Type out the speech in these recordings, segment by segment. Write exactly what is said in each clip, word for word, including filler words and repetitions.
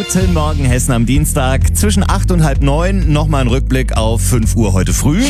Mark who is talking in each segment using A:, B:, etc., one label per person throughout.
A: Guten Morgen Hessen am Dienstag. Zwischen acht und halb neun nochmal ein Rückblick auf fünf Uhr heute früh.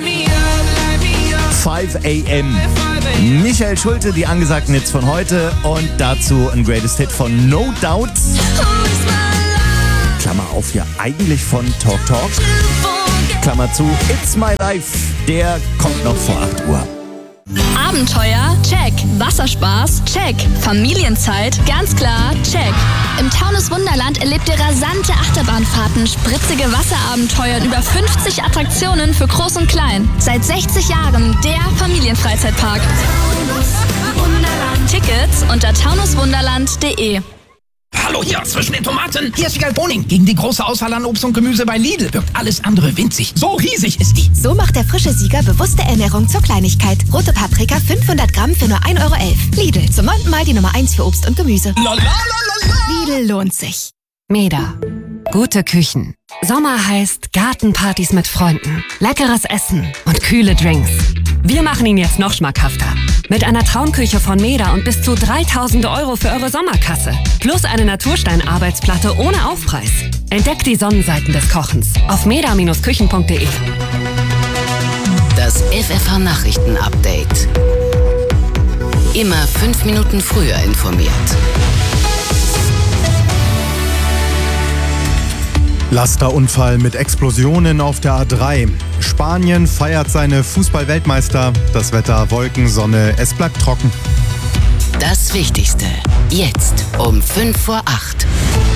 A: fünf a.m. Michael Schulte, die angesagten Hits von heute und dazu ein Greatest Hit von No Doubt. Klammer auf, hier eigentlich von Talk Talk. Klammer zu, It's My Life. Der kommt noch vor acht Uhr.
B: Abenteuer? Check. Wasserspaß? Check. Familienzeit? Ganz klar, check. Im Taunus Wunderland erlebt ihr rasante Achterbahnfahrten, spritzige Wasserabenteuer und über fünfzig Attraktionen für Groß und Klein. Seit sechzig Jahren der Familienfreizeitpark. Tickets unter taunuswunderland punkt de.
C: Hallo hier, zwischen den Tomaten. Hier ist Vigal Boning. Gegen die große Auswahl an Obst und Gemüse bei Lidl wirkt alles andere winzig. So riesig ist die.
D: So macht der frische Sieger bewusste Ernährung zur Kleinigkeit. Rote Paprika fünfhundert Gramm für nur ein Euro elf. Lidl, zum neunten Mal die Nummer eins für Obst und Gemüse. Lidl lohnt sich.
E: Meda. Gute Küchen. Sommer heißt Gartenpartys mit Freunden, leckeres Essen und kühle Drinks. Wir machen ihn jetzt noch schmackhafter. Mit einer Traumküche von Meda und bis zu dreitausend Euro für eure Sommerkasse. Plus eine Naturstein-Arbeitsplatte ohne Aufpreis. Entdeckt die Sonnenseiten des Kochens auf meda Bindestrich küchen punkt de.
F: Das F F H-Nachrichten-Update. Immer fünf Minuten früher informiert.
G: Lasterunfall mit Explosionen auf der A drei. Spanien feiert seine Fußball-Weltmeister. Das Wetter Wolken, Sonne, es bleibt trocken.
F: Das Wichtigste. Jetzt um fünf vor acht.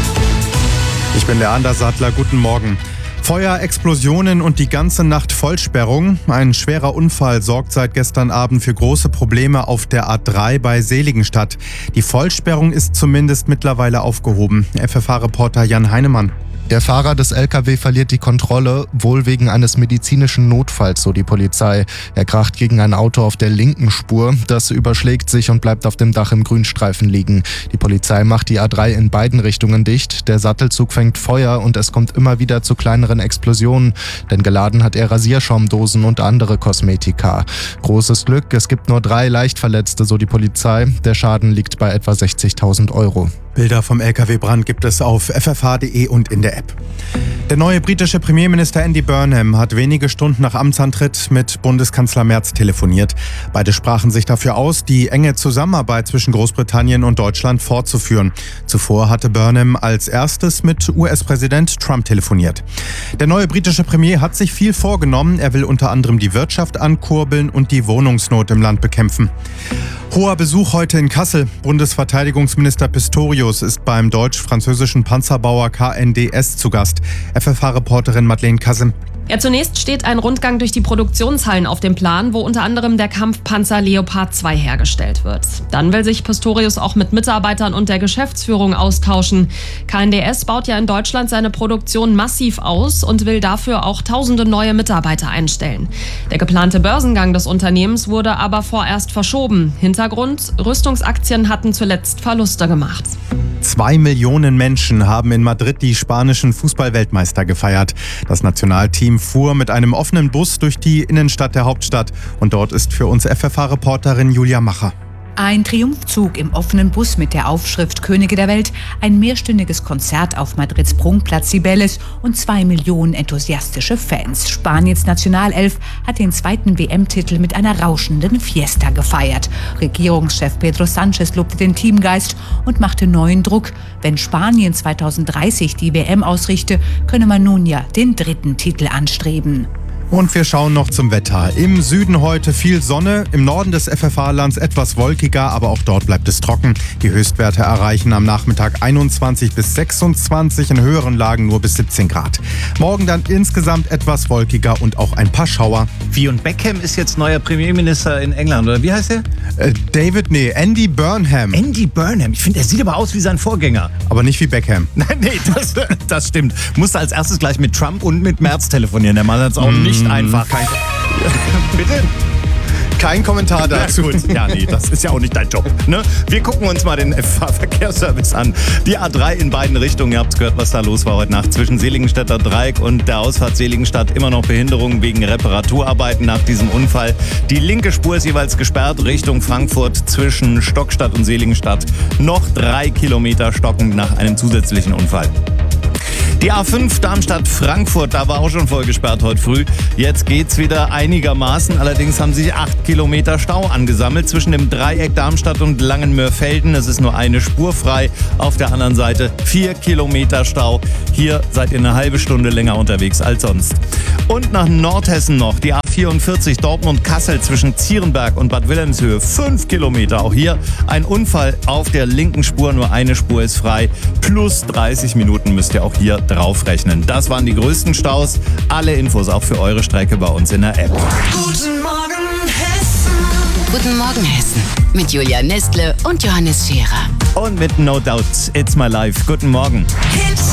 G: Ich bin Leander Sattler, guten Morgen. Feuer, Explosionen und die ganze Nacht Vollsperrung. Ein schwerer Unfall sorgt seit gestern Abend für große Probleme auf der A drei bei Seligenstadt. Die Vollsperrung ist zumindest mittlerweile aufgehoben. F F H-Reporter Jan Heinemann.
H: Der Fahrer des L K W verliert die Kontrolle, wohl wegen eines medizinischen Notfalls, so die Polizei. Er kracht gegen ein Auto auf der linken Spur. Das überschlägt sich und bleibt auf dem Dach im Grünstreifen liegen. Die Polizei macht die A drei in beiden Richtungen dicht. Der Sattelzug fängt Feuer und es kommt immer wieder zu kleineren Explosionen. Denn geladen hat er Rasierschaumdosen und andere Kosmetika. Großes Glück, es gibt nur drei Leichtverletzte, so die Polizei. Der Schaden liegt bei etwa sechzigtausend Euro.
G: Bilder vom L K W-Brand gibt es auf f f h punkt de und in der App. Der neue britische Premierminister Andy Burnham hat wenige Stunden nach Amtsantritt mit Bundeskanzler Merz telefoniert. Beide sprachen sich dafür aus, die enge Zusammenarbeit zwischen Großbritannien und Deutschland fortzuführen. Zuvor hatte Burnham als erstes mit U S-Präsident Trump telefoniert. Der neue britische Premier hat sich viel vorgenommen. Er will unter anderem die Wirtschaft ankurbeln und die Wohnungsnot im Land bekämpfen. Hoher Besuch heute in Kassel. Bundesverteidigungsminister Pistorius ist beim deutsch-französischen Panzerbauer K N D S zu Gast. F F H-Reporterin Madeleine Kassem.
I: Ja, zunächst steht ein Rundgang durch die Produktionshallen auf dem Plan, wo unter anderem der Kampfpanzer Leopard zwei hergestellt wird. Dann will sich Pistorius auch mit Mitarbeitern und der Geschäftsführung austauschen. K N D S baut ja in Deutschland seine Produktion massiv aus und will dafür auch tausende neue Mitarbeiter einstellen. Der geplante Börsengang des Unternehmens wurde aber vorerst verschoben. Hintergrund: Rüstungsaktien hatten zuletzt Verluste gemacht.
G: Zwei Millionen Menschen haben in Madrid die spanischen Fußball-Weltmeister gefeiert. Das Nationalteam fuhr mit einem offenen Bus durch die Innenstadt der Hauptstadt. Und dort ist für uns F F H-Reporterin Julia Macher.
J: Ein Triumphzug im offenen Bus mit der Aufschrift Könige der Welt, ein mehrstündiges Konzert auf Madrids Prunkplatz Cibeles und zwei Millionen enthusiastische Fans. Spaniens Nationalelf hat den zweiten W M-Titel mit einer rauschenden Fiesta gefeiert. Regierungschef Pedro Sánchez lobte den Teamgeist und machte neuen Druck. Wenn Spanien zweitausenddreißig die W M ausrichte, könne man nun ja den dritten Titel anstreben.
G: Und wir schauen noch zum Wetter. Im Süden heute viel Sonne, im Norden des F F H-Lands etwas wolkiger, aber auch dort bleibt es trocken. Die Höchstwerte erreichen am Nachmittag einundzwanzig bis sechsundzwanzig, in höheren Lagen nur bis siebzehn Grad. Morgen dann insgesamt etwas wolkiger und auch ein paar Schauer.
A: Wie, und Beckham ist jetzt neuer Premierminister in England, oder wie heißt er?
G: Äh, David, nee, Andy Burnham.
A: Andy Burnham, ich finde, er sieht aber aus wie sein Vorgänger.
G: Aber nicht wie Beckham.
A: Nein, nee, das, das stimmt. Musste als erstes gleich mit Trump und mit Merz telefonieren. Der Mann hat es auch mm. nicht einfach.
G: Kein Bitte? Kein Kommentar dazu.
A: Ja, gut. Ja, nee, das ist ja auch nicht dein Job. Ne? Wir gucken uns mal den F H-Verkehrsservice an. Die A drei in beiden Richtungen. Ihr habt gehört, was da los war heute Nacht. Zwischen Seligenstädter Dreieck und der Ausfahrt Seligenstadt immer noch Behinderungen wegen Reparaturarbeiten nach diesem Unfall. Die linke Spur ist jeweils gesperrt Richtung Frankfurt zwischen Stockstadt und Seligenstadt. Noch drei Kilometer stocken nach einem zusätzlichen Unfall. Die A fünf Darmstadt-Frankfurt, da war auch schon voll gesperrt heute früh. Jetzt geht's wieder einigermaßen. Allerdings haben sich acht Kilometer Stau angesammelt zwischen dem Dreieck Darmstadt und Langenmörfelden. Es ist nur eine Spur frei. Auf der anderen Seite vier Kilometer Stau. Hier seid ihr eine halbe Stunde länger unterwegs als sonst. Und nach Nordhessen noch die A vierundvierzig Dortmund-Kassel zwischen Zierenberg und Bad Wilhelmshöhe. Fünf Kilometer. Auch hier ein Unfall auf der linken Spur. Nur eine Spur ist frei. Plus dreißig Minuten müsst ihr auch hier draufrechnen. Das waren die größten Staus. Alle Infos auch für eure Strecke bei uns in der App.
F: Guten Morgen Hessen. Guten Morgen Hessen. Mit Julia Nestle und Johannes Scherer.
A: Und mit No Doubt, It's My Life. Guten Morgen.
F: Hits.